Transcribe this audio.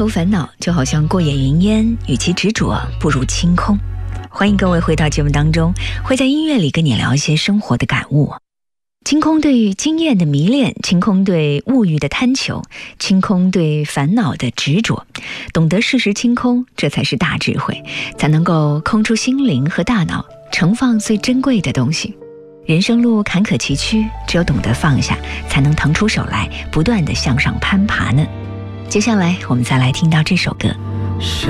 愁烦恼就好像过眼云烟，与其执着不如清空。欢迎各位回到节目当中，会在音乐里跟你聊一些生活的感悟。清空对于经验的迷恋，清空对物欲的贪求，清空对烦恼的执着，懂得适时清空，这才是大智慧，才能够空出心灵和大脑，盛放最珍贵的东西。人生路坎坷崎岖，只有懂得放下，才能腾出手来，不断地向上攀爬呢。接下来我们再来听到这首歌。 谁